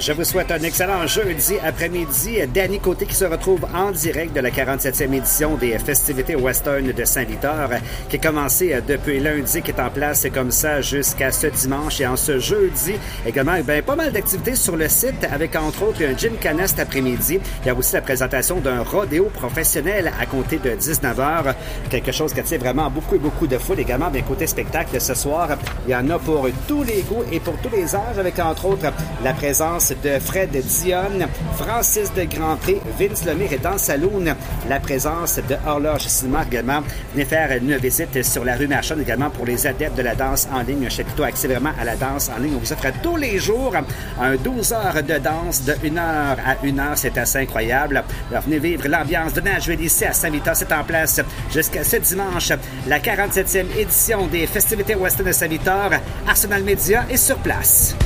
Je vous souhaite un excellent jeudi après-midi. Danny Côté qui se retrouve en direct de la 47e édition des festivités western de Saint-Victor qui a commencé depuis lundi, qui est en place comme ça jusqu'à ce dimanche et en ce jeudi. Également, pas mal d'activités sur le site avec entre autres un gymkhana cet après-midi. Il y a aussi la présentation d'un rodéo professionnel à compter de 19h. Quelque chose qui attire vraiment beaucoup de foule. Également, côté spectacle ce soir, il y en a pour tous les goûts et pour tous les âges avec entre autres la présence de Fred Dionne, Francis de Grandpré, Vince Lemire et dans Saloon, la présence de Horloge Cinéma également. Venez faire une visite sur la rue Marchand également pour les adeptes de la danse en ligne. Un chapiteau accès vraiment à la danse en ligne. On vous offre tous les jours un 12 heures de danse de 1 heure à 1 heure. C'est assez incroyable. Alors, venez vivre l'ambiance de Nashville ici à Saint-Victor. C'est en place jusqu'à ce dimanche. La 47e édition des festivités western de Saint-Victor. Arsenal Média est sur place.